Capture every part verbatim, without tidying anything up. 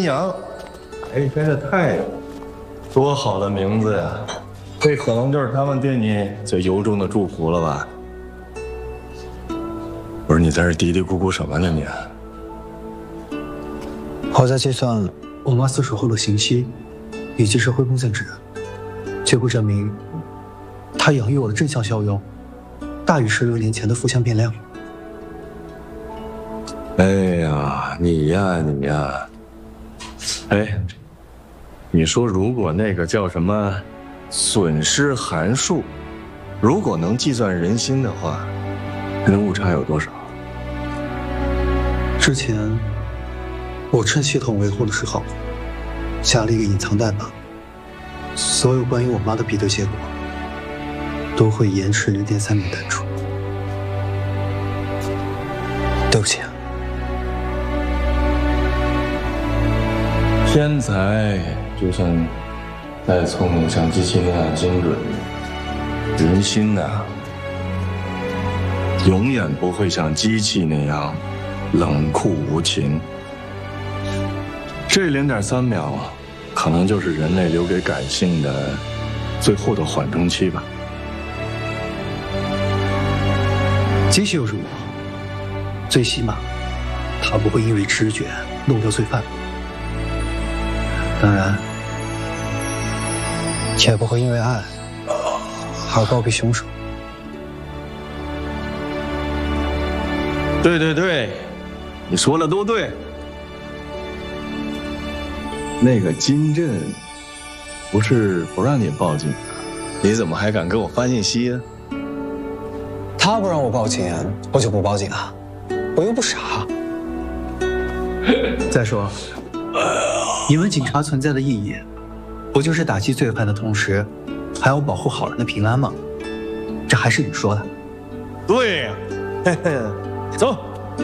阳，白天的太阳，多好的名字呀！这可能就是他们对你最由衷的祝福了吧？不是你在这嘀嘀咕咕什么呢你？ 我在计算我妈死守后的刑期，以及社会贡献值，结果证明，她养育我的正向效用，大于十六年前的负向变量。 哎呀，你呀你呀，哎，你说如果那个叫什么损失函数，如果能计算人心的话，那误差有多少？ 之前我趁系统维护的时候，加了一个隐藏代码，所有关于我妈的比对结果都会延迟零点三秒弹出。对不起啊。 天才就算再聪明，像机器那样精准，人心呐、啊，永远不会像机器那样冷酷无情。这零点三秒，可能就是人类留给感性的最后的缓冲期吧。 机器又是我，最起码，它不会因为直觉漏掉罪犯。当然，也不会因为爱而包庇凶手。 对对对，你说的都对。那个金镇不是不让你报警的，你怎么还敢给我发信息啊？ 他不让我报警，我就不报警啊，我又不傻。再说，你们警察存在的意义，不就是打击罪犯的同时，还要保护好人的平安吗？这还是你说的。 对呀、啊，走。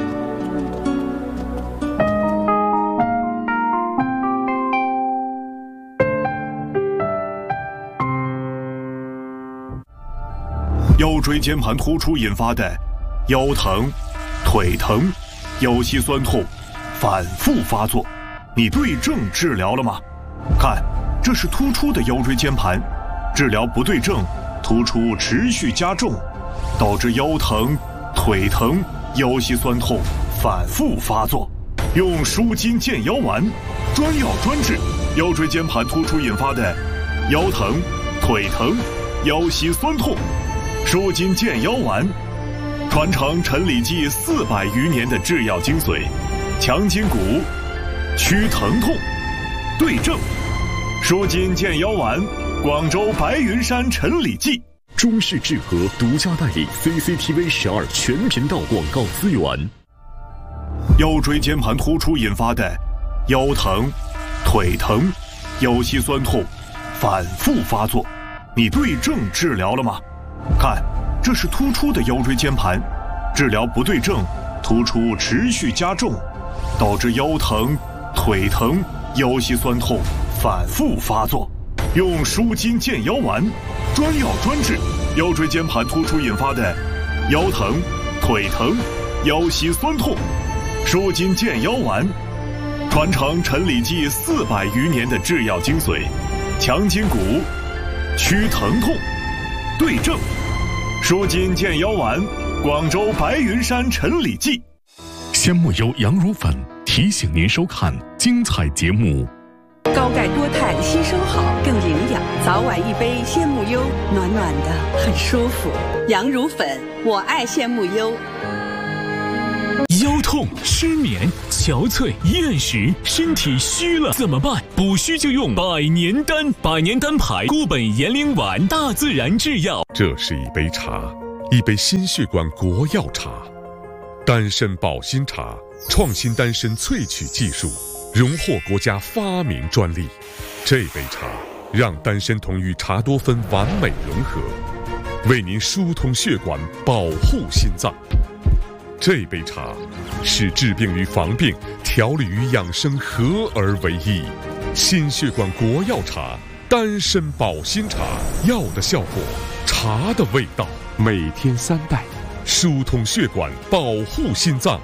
腰椎间盘突出引发的腰疼、腿疼、腰膝酸痛反复发作，你对症治疗了吗？看，这是突出的腰椎间盘，治疗不对症，突出持续加重，导致腰疼、腿疼、腰膝酸痛反复发作。用舒筋健腰丸，专药专治腰椎间盘突出引发的腰疼、腿疼、腰膝酸痛。舒筋健腰丸，传承陈李济四百余年的制药精髓，强筋骨，祛疼痛，对症。舒筋健腰丸，广州白云山陈李济。 中视智和独家代理 C C T V 十二全频道广告资源。 腰椎间盘突出引发的腰疼、腿疼、腰膝酸痛反复发作，你对症治疗了吗？看，这是突出的腰椎间盘，治疗不对症，突出持续加重，导致腰疼、腿疼、腰膝酸痛反复发作。用舒筋健腰丸，专药专治腰椎间盘突出引发的腰疼、腿疼、腰膝酸痛。舒筋健腰丸，传承陈李济四百余年的制药精髓，强筋骨，祛疼痛，对症。舒筋健腰丸，广州白云山陈李济。 鲜木优羊乳粉提醒您收看精彩节目。 高钙多肽吸收好，更营养。早晚一杯鲜木优，暖暖的，很舒服。羊乳粉，我爱鲜木优。 腰痛、失眠、憔悴、厌食，身体虚了怎么办？补虚就用百年丹，百年丹牌固本延龄丸，大自然制药。 这是一杯茶，一杯心血管国药茶，丹参保心茶，创新丹参萃取技术，荣获国家发明专利。这杯茶让丹参酮与茶多酚完美融合，为您疏通血管，保护心脏。这杯茶是治病与防病、调理与养生合而为一。心血管国药茶，丹参保心茶，药的效果，茶的味道。每天三袋，疏通血管，保护心脏。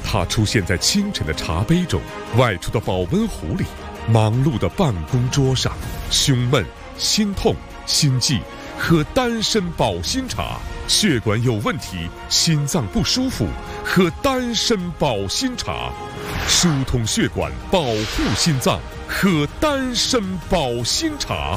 他出现在清晨的茶杯中，外出的保温壶里，忙碌的办公桌上，胸闷、心痛、心悸，喝丹参保心茶；血管有问题，心脏不舒服，喝丹参保心茶；疏通血管，保护心脏，喝丹参保心茶。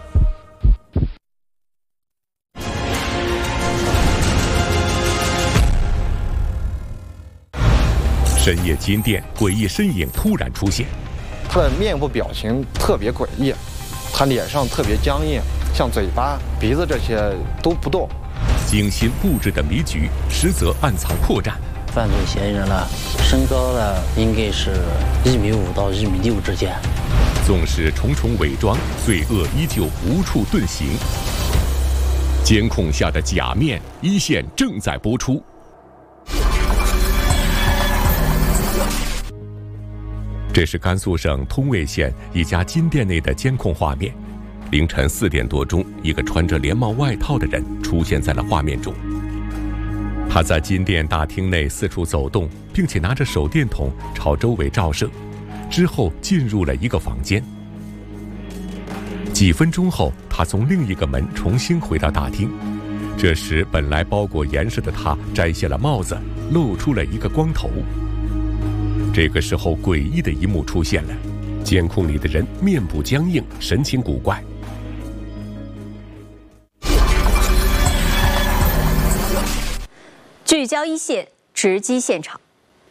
深夜金殿，诡异身影突然出现。 他的面部表情特别诡异，他脸上特别僵硬，像嘴巴、鼻子这些都不动。 精心布置的迷局，实则暗藏破绽。 犯罪嫌疑人呢，身高呢应该是一米五到一米六之间。 纵使重重伪装，罪恶依旧无处遁形。监控下的假面，一线正在播出。这是甘肃省通渭县一家金店内的监控画面。凌晨四点多钟，一个穿着连帽外套的人出现在了画面中。他在金店大厅内四处走动，并且拿着手电筒朝周围照射，之后进入了一个房间。几分钟后，他从另一个门重新回到大厅。这时，本来包裹严实的他摘下了帽子，露出了一个光头。这个时候，诡异的一幕出现了，监控里的人面部僵硬，神情古怪。 聚焦一线，直击现场。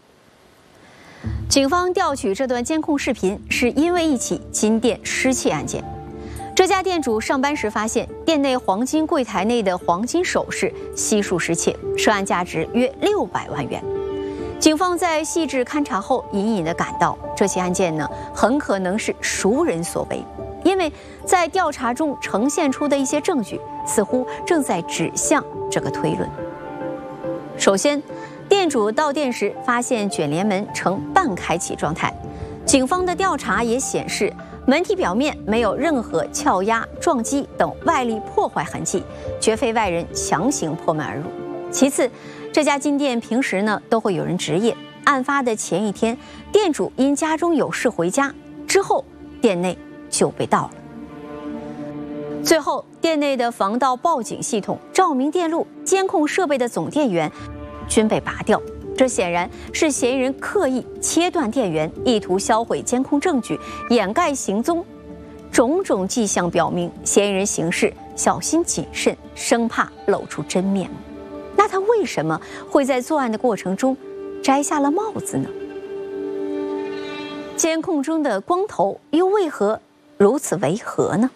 警方调取这段监控视频，是因为一起金店失窃案件。这家店主上班时发现店内黄金柜台内的黄金首饰悉数失窃，涉案价值约六百万元。警方在细致勘查后，隐隐地感到这起案件呢，很可能是熟人所为，因为在调查中呈现出的一些证据，似乎正在指向这个推论。首先，店主到店时发现卷帘门呈半开启状态，警方的调查也显示，门体表面没有任何撬压、撞击等外力破坏痕迹，绝非外人强行破门而入。其次，这家金店平时呢都会有人值夜，案发的前一天，店主因家中有事回家，之后店内就被盗了。最后，店内的防盗报警系统、照明电路、监控设备的总电源均被拔掉，这显然是嫌疑人刻意切断电源，意图销毁监控证据，掩盖行踪。种种迹象表明，嫌疑人行事小心谨慎，生怕露出真面目。那他为什么会在作案的过程中摘下了帽子呢？监控中的光头又为何如此违和呢？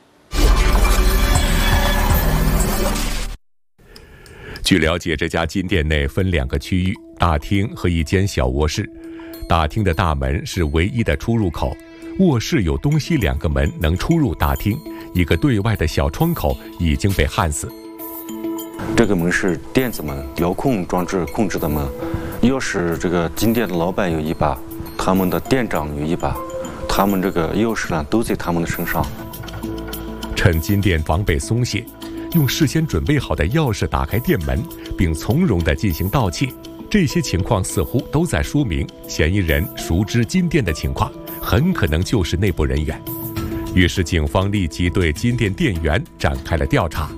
据了解，这家金店内分两个区域，大厅和一间小卧室。大厅的大门是唯一的出入口，卧室有东西两个门能出入大厅，一个对外的小窗口已经被焊死。 这个门是电子门，遥控装置控制的门，钥匙这个金店的老板有一把，他们的店长有一把，他们这个钥匙呢都在他们的身上。 趁金店防备松懈，用事先准备好的钥匙打开店门，并从容地进行盗窃，这些情况似乎都在说明嫌疑人熟知金店的情况，很可能就是内部人员。于是警方立即对金店店员展开了调查。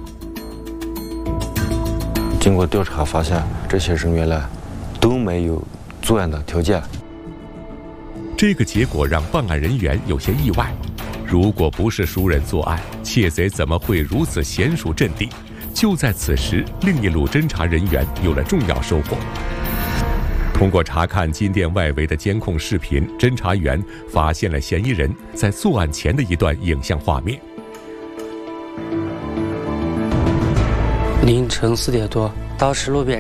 经过调查发现，这些人员呢都没有作案的条件。 这个结果让办案人员有些意外，如果不是熟人作案，窃贼怎么会如此娴熟镇定？就在此时，另一路侦查人员有了重要收获。通过查看金店外围的监控视频，侦查员发现了嫌疑人在作案前的一段影像画面。 凌晨四点多，当时路边